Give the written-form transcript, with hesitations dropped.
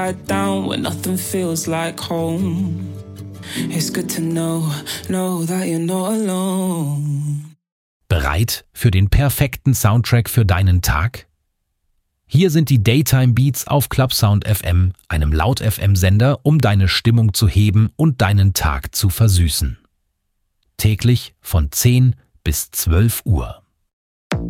Down when nothing feels like home. It's good to know that you're not alone. Bereit für den perfekten Soundtrack für deinen Tag? Hier sind die Daytime Beats auf Clubsound FM, einem Laut-FM-Sender, um deine Stimmung zu heben und deinen Tag zu versüßen. Täglich von 10 bis 12 Uhr.